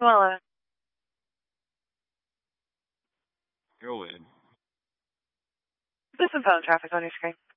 Well, Go in. there's some phone traffic on your screen.